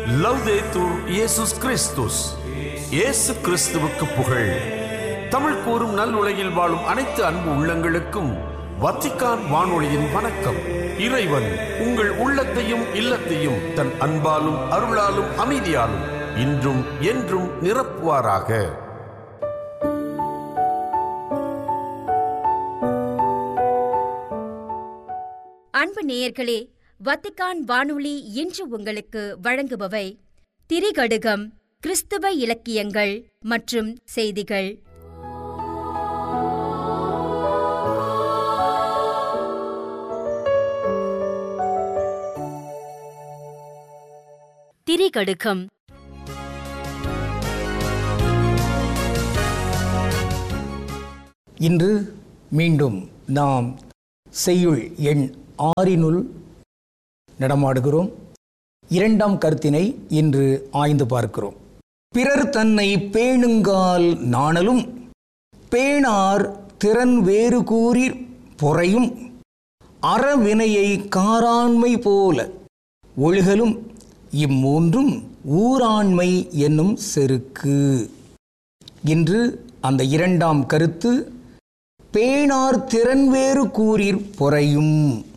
லவ்தேத்தூர் இயேசுஸ் கிறிஸ்துஸ். இயேசு கிறிஸ்துவுக்கு புகழ். தமிழ் கூறும் நல்லுலகில் வாழும் அனைத்து அன்பு உள்ளங்களுக்கும் வத்திக்கான் வானொலியின் வணக்கம். இறைவன் உங்கள் உள்ளத்தையும் இல்லத்தையும் தன் அன்பாலும் அருளாலும் அமைதியாலும் இன்றும் என்றும் நிரப்புவாராக. அன்பு நேயர்களே, வத்திக்கான் வானொலி இன்று உங்களுக்கு வழங்குபவை திரிகடுகம், கிறிஸ்துவ இலக்கியங்கள் மற்றும் செய்திகள். திரிகடுகம். இன்று மீண்டும் நாம் செய்யுள் எண் 6 நடமாடுகிறோம். 2ஆம் கருத்தினை இன்று ஆய்ந்து பார்க்கிறோம். பிறர் தன்னை பேணுங்கால் நாணலும் பேணார் திறன் வேறு கூறி பொறையும் அறவினையை காராண்மை போல ஒழுகலும் இம்மூன்றும் ஊராண்மை என்னும் செருக்கு. இன்று அந்த 2ஆம் கருத்து பேணார் திறன் வேறு கூறீர் பொறையும்.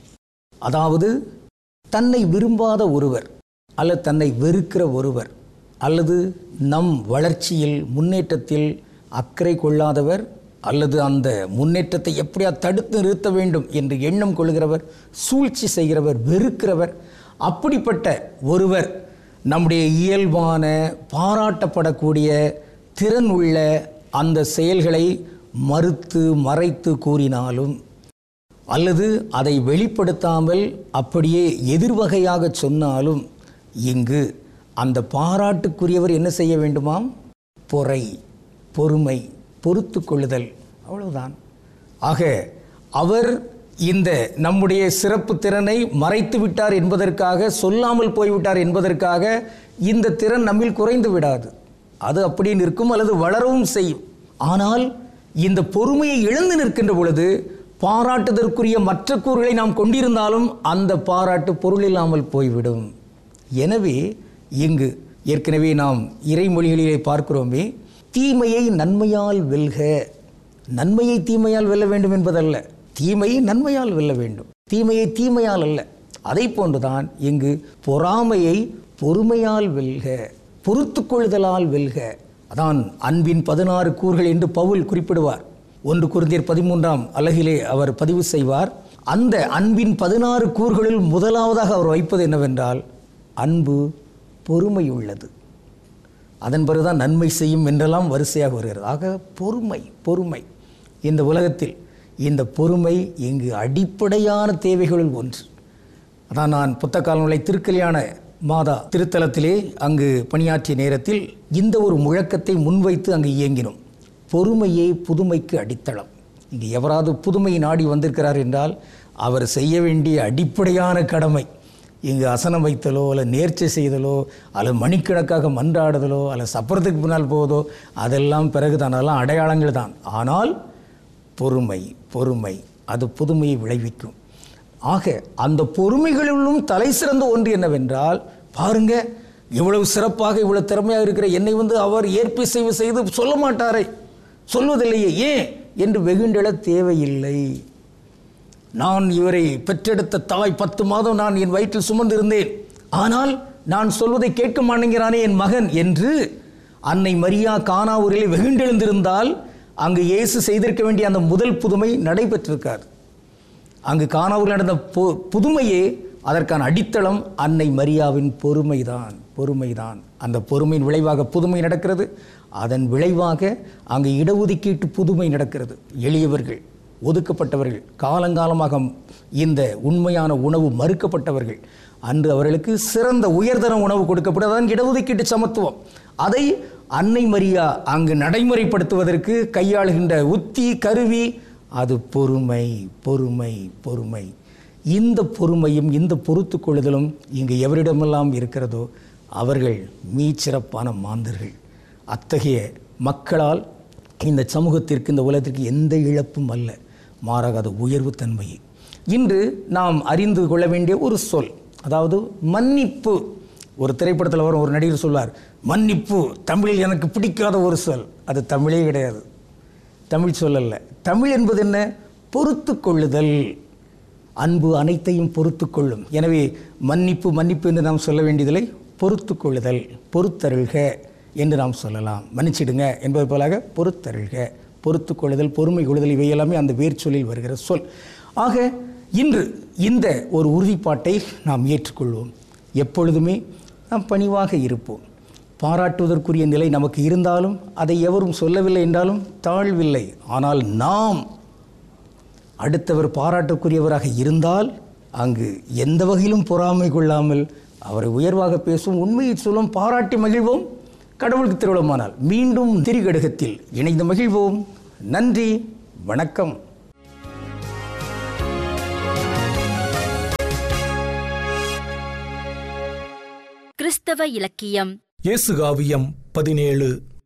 அதாவது தன்னை விரும்பாத ஒருவர் அல்லது தன்னை வெறுக்கிற ஒருவர் அல்லது நம் வளர்ச்சியில் முன்னேற்றத்தில் அக்கறை கொள்ளாதவர் அல்லது அந்த முன்னேற்றத்தை எப்படியா தடுத்து நிறுத்த வேண்டும் என்று எண்ணம் கொள்கிறவர், சூழ்ச்சி செய்கிறவர், வெறுக்கிறவர், அப்படிப்பட்ட ஒருவர் நம்முடைய இயல்பான பாராட்டப்படக்கூடிய திறன் உள்ள அந்த செயல்களை மறுத்து மறைத்து கூறினாலும் அல்லது அதை வெளிப்படுத்தாமல் அப்படியே எதிர்வகையாக சொன்னாலும் இங்கு அந்த பாராட்டுக்குரியவர் என்ன செய்ய வேண்டுமாம்? பொறை, பொறுமை, பொறுத்து கொள்ளுதல், அவ்வளவுதான். ஆக அவர் இந்த நம்முடைய சிறப்பு திறனை மறைத்து விட்டார் என்பதற்காக, சொல்லாமல் போய்விட்டார் என்பதற்காக இந்த திறன் நம்மில் குறைந்து விடாது. அது அப்படியே நிற்கும் அல்லது வளரவும் செய்யும். ஆனால் இந்த பொறுமையை இழந்து நிற்கின்ற பொழுது பாராட்டுதற்குரிய மற்ற கூறுகளை நாம் கொண்டிருந்தாலும் அந்த பாராட்டு பொருள் இல்லாமல் போய்விடும். எனவே இங்கு ஏற்கனவே நாம் இறைமொழிகளிலே பார்க்கிறோமே, தீமையை நன்மையால் வெல்க. நன்மையை தீமையால் வெல்ல வேண்டும் என்பதல்ல, தீமையை நன்மையால் வெல்ல வேண்டும், தீமையை தீமையால் அல்ல. அதை போன்றுதான் இங்கு பொறாமையை பொறுமையால் வெல்க, பொறுத்து கொள்ளுதலால் வெல்க. அதான் அன்பின் 16 கூறுகள் என்று பவுல் குறிப்பிடுவார். 1 கொரிந்தியர் 13ஆம் அலகிலே அவர் பதிவு செய்வார். அந்த அன்பின் 16 கூறுகளில் முதலாவதாக அவர் வைப்பது என்னவென்றால், அன்பு பொறுமை உள்ளது. அதன் பிறகுதான் நன்மை செய்யும் என்றெல்லாம் வரிசையாக வருகிறது. ஆக பொறுமை, பொறுமை இந்த உலகத்தில் இந்த பொறுமை இங்கு அடிப்படையான தேவைகளில் ஒன்று. அதான் நான் புத்தகாலநிலை திருக்கல்யாண மாதா திருத்தலத்திலே அங்கு பணியாற்றிய நேரத்தில் இந்த ஒரு முழக்கத்தை முன்வைத்து அங்கு இயங்கினோம். பொறுமையே புதுமைக்கு அடித்தளம். இங்கு எவராது புதுமை நாடி வந்திருக்கிறார் என்றால் அவர் செய்ய வேண்டிய அடிப்படையான கடமை இங்கு அசனம் வைத்தலோ அல்லது நேர்ச்சை செய்தலோ அல்லது மணிக்கணக்காக மன்றாடுதலோ அல்லது சப்பரத்துக்கு பின்னால் போவதோ அதெல்லாம் பிறகுதான், அதெல்லாம் அடையாளங்கள் தான். ஆனால் பொறுமை, பொறுமை அது புதுமையை விளைவிக்கும். ஆக அந்த பொறுமைகளிலும் தலை சிறந்த ஒன்று என்னவென்றால், பாருங்க இவ்வளவு சிறப்பாக இவ்வளவு திறமையாக இருக்கிற என்னை அவர் ஏற்பிசைவு செய்து சொல்ல மாட்டாரே, சொல்வதில்லையே, ஏன் என்று வெகுண்டெழ தேவையில்லை. நான் இவரை பெற்றெடுத்த தாய் 10 மாதம் நான் என் வயிற்றில் சுமந்திருந்தேன், ஆனால் நான் சொல்வதை கேட்க மாட்டேங்கிறானே என் மகன் என்று அன்னை மரியா கானாவூரிலே வெகுண்டெழுந்திருந்தால் அங்கு இயேசு செய்திருக்க வேண்டிய அந்த முதல் புதுமை நடைபெற்றிருக்கார். அங்கு கானாவூரில் நடந்த புதுமையே அதற்கான அடித்தளம் அன்னை மரியாவின் பொறுமைதான், பொறுமைதான். அந்த பொறுமையின் விளைவாக புதுமை நடக்கிறது. அதன் விளைவாக அங்கு இடஒதுக்கீட்டு புதுமை நடக்கிறது. எளியவர்கள், ஒதுக்கப்பட்டவர்கள், காலங்காலமாக இந்த உண்மையான உணவு மறுக்கப்பட்டவர்கள், அன்று அவர்களுக்கு சிறந்த உயர்தர உணவு கொடுக்கப்பட்டது. அதன் இடஒதுக்கீட்டு சமத்துவம். அதை அன்னை மரியா அங்கு நடைமுறைப்படுத்துவதற்கு கையாளுகின்ற உத்தி, கருவி அது பொறுமை, பொறுமை, பொறுமை. இந்த பொறுமையும் இந்த பொறுத்து கொள்ளுதலும் இங்கு எவரிடமெல்லாம் இருக்கிறதோ அவர்கள் மீச்சிறப்பான மாந்தர்கள். அத்தகைய மக்களால் இந்த சமூகத்திற்கு, இந்த உலகத்திற்கு எந்த இழப்பும் அல்ல, மாறாக அது உயர்வு தன்மையை. இன்று நாம் அறிந்து கொள்ள வேண்டிய ஒரு சொல், அதாவது மன்னிப்பு. ஒரு திரைப்படத்தில் வரும் ஒரு நடிகர் சொல்வார், மன்னிப்பு தமிழில் எனக்கு பிடிக்காத ஒரு சொல். அது தமிழே கிடையாது, தமிழ் சொல்லல்ல. தமிழ் என்பது என்ன? பொறுத்து கொள்ளுதல். அன்பு அனைத்தையும் பொறுத்து கொள்ளும். எனவே மன்னிப்பு மன்னிப்பு என்று நாம் சொல்ல வேண்டியதில்லை, பொறுத்து கொள்ளுதல், பொறுத்தருள்க என்று நாம் சொல்லலாம். மன்னிச்சிடுங்க என்பது போலாக பொறுத்தருள்க, பொறுத்து கொள்ளுதல், பொறுமை கொள்ளுதல், இவை எல்லாமே அந்த வேர்ச்சொல்லில் வருகிற சொல். ஆக இன்று இந்த ஒரு உறுதிப்பாட்டை நாம் ஏற்றுக்கொள்வோம். எப்பொழுதுமே நாம் பணிவாக இருப்போம். பாராட்டுவதற்குரிய நிலை நமக்கு இருந்தாலும் அதை எவரும் சொல்லவில்லை என்றாலும் தாழ்வில்லை. ஆனால் நாம் அடுத்தவர் பாராட்டுக்குரியவராக இருந்தால் அங்கு எந்த வகையிலும் பொறாமை கொள்ளாமல் அவரை உயர்வாக பேசும், உண்மையை சொல்லும், பாராட்டி மகிழ்வோம். கடவுளுக்கு திருவிழமானால் மீண்டும் திரிகடுகத்தில் இணைந்து மகிழ்வோம். நன்றி, வணக்கம். கிறிஸ்தவ இலக்கியம். இயேசுகாவியம் 17.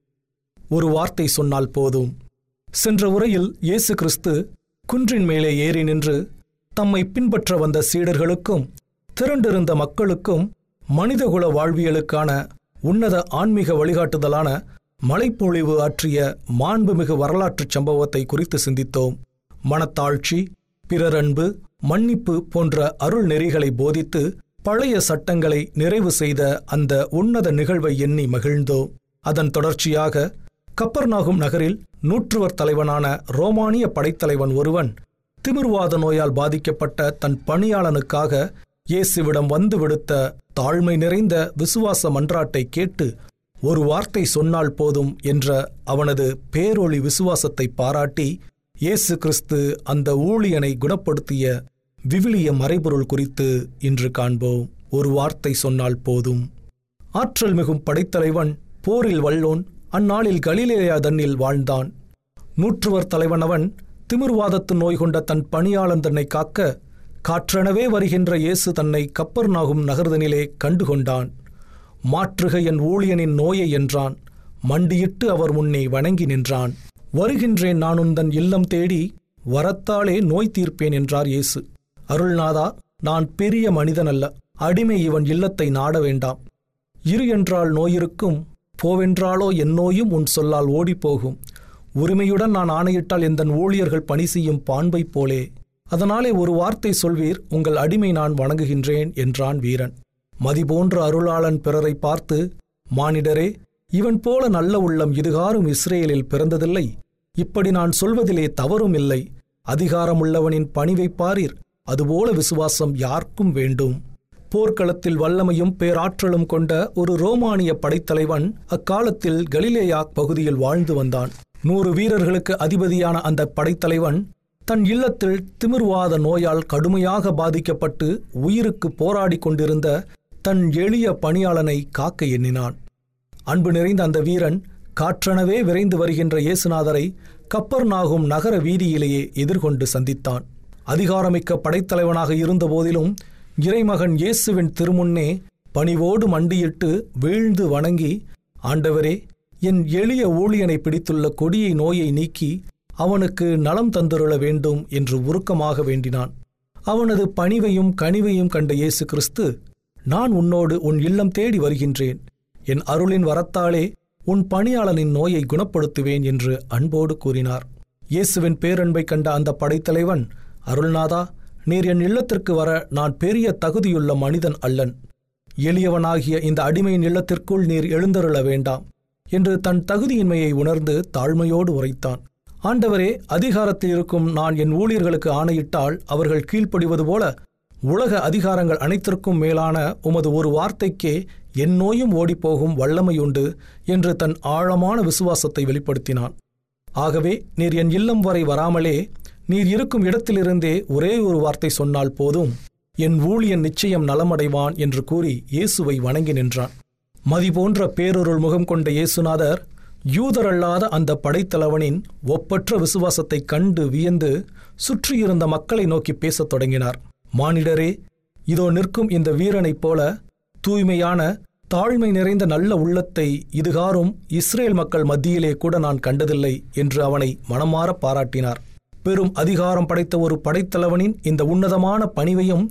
ஒரு வார்த்தை சொன்னால் போதும். சென்ற உரையில் இயேசு கிறிஸ்து குன்றின் மேலே ஏறி நின்று தம்மை பின்பற்ற வந்த சீடர்களுக்கும் திரண்டிருந்த மக்களுக்கும் மனிதகுல வாழ்வியலுக்கான உன்னத ஆன்மீக வழிகாட்டுதலான மலைப்பொழிவு ஆற்றிய மாண்புமிகு வரலாற்றுச் சம்பவத்தை குறித்து சிந்தித்தோம். மனத்தாழ்ச்சி, பிறரன்பு, மன்னிப்பு போன்ற அருள் நெறிகளை போதித்து பழைய சட்டங்களை நிறைவு செய்த அந்த உன்னத நிகழ்வை எண்ணி மகிழ்ந்தோம். அதன் தொடர்ச்சியாக கப்பர்நாகும் நகரில் நூற்றுவர் தலைவனான ரோமானிய படைத்தலைவன் ஒருவன் திமிர்வாத நோயால் பாதிக்கப்பட்ட தன் பணியாளனுக்காக இயேசுவிடம் வந்து விடுத்த தாழ்மை நிறைந்த விசுவாச மன்றாட்டை கேட்டு ஒரு வார்த்தை சொன்னால் போதும் என்ற அவனது பேரொளி விசுவாசத்தை பாராட்டி இயேசு கிறிஸ்து அந்த ஊழியனை குணப்படுத்திய விவிலிய மறைபொருள் குறித்து இன்று காண்போம். ஒரு வார்த்தை சொன்னால் போதும். ஆற்றல் மிகும் படைத்தலைவன், போரில் வல்லோன், அந்நாளில் கலிலேயா தன்னில் வாழ்ந்தான். நூற்றுவர் தலைவனவன் திமிர்வாதத்து நோய் கொண்ட தன் பணியாளன் தன்னை காக்க காற்றெனவே வருகின்ற இயேசு தன்னை கப்பர்நாகும் நகர்தனிலே கண்டுகொண்டான். மாற்றுக என் ஊழியனின் நோயை என்றான். மண்டியிட்டு அவர் முன்னே வணங்கி நின்றான். வருகின்றேன் நான் உந்தன் இல்லம் தேடி, வரத்தாலே நோய் தீர்ப்பேன் என்றார் இயேசு. அருள்நாதா, நான் பெரிய மனிதன் அல்ல, அடிமை, இவன் இல்லத்தை நாட வேண்டாம். இரு என்றால் நோயிருக்கும், போவென்றாலோ என் நோயும் உன் சொல்லால் ஓடிப்போகும். உரிமையுடன் நான் ஆணையிட்டால் எந்தன் ஊழியர்கள் பணி செய்யும் பான்பை போலே. அதனாலே ஒரு வார்த்தை சொல்வீர், உங்கள் அடிமை நான் வணங்குகின்றேன் என்றான் வீரன். மதிபோன்ற அருளாளன் பிறரை பார்த்து, மானிடரே, இவன் போல நல்ல உள்ளம் இதுகாரும் இஸ்ரேலில் பிறந்ததில்லை. இப்படி நான் சொல்வதிலே தவறும் இல்லை. அதிகாரமுள்ளவனின் பணிவை பாரீர், அதுபோல விசுவாசம் யாருக்கும் வேண்டும். போர்க்களத்தில் வல்லமையும் பேராற்றலும் கொண்ட ஒரு ரோமானிய படைத்தலைவன் அக்காலத்தில் கலிலேயா பகுதியில் வாழ்ந்து வந்தான். 100 வீரர்களுக்கு அதிபதியான அந்த படைத்தலைவன் தன் இல்லத்தில் திமிர்வாத நோயால் கடுமையாக பாதிக்கப்பட்டு உயிருக்கு போராடி கொண்டிருந்த தன் எளிய பணியாளனை காக்க எண்ணினான். அன்பு நிறைந்த அந்த வீரன் காற்றெனவே விரைந்து வருகின்ற இயேசுநாதரை கப்பர்நாகும் நகர வீதியிலேயே எதிர்கொண்டு சந்தித்தான். அதிகாரமிக்க படைத்தலைவனாக இருந்த போதிலும் இறைமகன் இயேசுவின் திருமுன்னே பணிவோடு மண்டியிட்டு வீழ்ந்து வணங்கி, ஆண்டவரே, என் எளிய ஊழியனை பிடித்துள்ள கொடிய நோயை நீக்கி அவனுக்கு நலம் தந்தருள வேண்டும் என்று உருக்கமாக வேண்டினான். அவனது பணிவையும் கனிவையும் கண்ட இயேசு கிறிஸ்து, நான் உன்னோடு உன் இல்லம் தேடி வருகின்றேன். என் அருளின் வரத்தாலே உன் பணியாளனின் நோயை குணப்படுத்துவேன் என்று அன்போடு கூறினார். இயேசுவின் பேரன்பை கண்ட அந்த படைத்தலைவன், அருள்நாதா, நீர் என் இல்லத்திற்கு வர நான் பெரிய தகுதியுள்ள மனிதன் அல்லன். எளியவனாகிய இந்த அடிமையின் இல்லத்திற்குள் நீர் எழுந்தருள வேண்டாம் என்று தன் தகுதியின்மையை உணர்ந்து தாழ்மையோடு உரைத்தான். ஆண்டவரே, அதிகாரத்தில் இருக்கும் நான் என் ஊழியர்களுக்கு ஆணையிட்டால் அவர்கள் கீழ்ப்படிவது போல உலக அதிகாரங்கள் அனைத்திற்கும் மேலான உமது ஒரு வார்த்தைக்கே என் நோயும் ஓடிப்போகும் வல்லமையுண்டு என்று தன் ஆழமான விசுவாசத்தை வெளிப்படுத்தினான். ஆகவே நீர் என் இல்லம் வரை வராமலே நீர் இருக்கும் இடத்திலிருந்தே ஒரே ஒரு வார்த்தை சொன்னால் போதும், என் ஊழியன் நிச்சயம் நலமடைவான் என்று கூறி இயேசுவை வணங்கி நின்றான். மதிபோன்ற பேரொருள் முகம் கொண்ட இயேசுநாதர் யூதரல்லாத அந்த படைத்தலைவனின் ஒப்பற்ற விசுவாசத்தை கண்டு வியந்து சுற்றியிருந்த மக்களை நோக்கி பேசத் தொடங்கினார். மானிடரே, இதோ நிற்கும் இந்த வீரனைப் போல தூய்மையான தாழ்மை நிறைந்த நல்ல உள்ளத்தை இதுகாரும் இஸ்ரேல் மக்கள் மத்தியிலே கூட நான் கண்டதில்லை என்று அவனை மனமாற பாராட்டினார். பெரும் அதிகாரம் படைத்த ஒரு படைத்தலைவனின் இந்த உன்னதமான பணிவையும்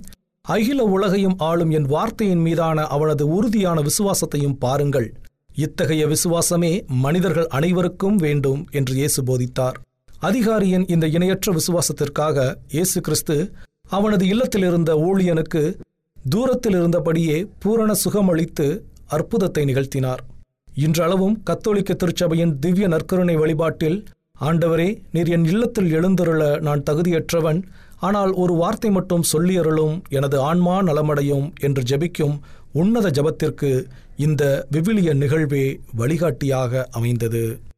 அகில உலகையும் ஆளும் என் வார்த்தையின் மீதான அவனது உறுதியான விசுவாசத்தையும் பாருங்கள். இத்தகைய விசுவாசமே மனிதர்கள் அனைவருக்கும் வேண்டும் என்று இயேசு போதித்தார். அதிகாரியின் இந்த இணையற்ற விசுவாசத்திற்காக இயேசு கிறிஸ்து அவனது இல்லத்தில் இருந்த ஊழியனுக்கு தூரத்தில் இருந்தபடியே பூரண சுகமளித்து அற்புதத்தை நிகழ்த்தினார். இன்றளவும் கத்தோலிக்க திருச்சபையின் திவ்ய நற்கருணை வழிபாட்டில், ஆண்டவரே, நீர் என் இல்லத்தில் எழுந்தருள நான் தகுதியற்றவன், ஆனால் ஒரு வார்த்தை மட்டும் சொல்லியருளும், எனது ஆன்மா நலமடையும் என்று ஜெபிக்கும் உன்னத ஜெபத்திற்கு இந்த விவிலிய நிகழ்வே வழிகாட்டியாக அமைந்தது.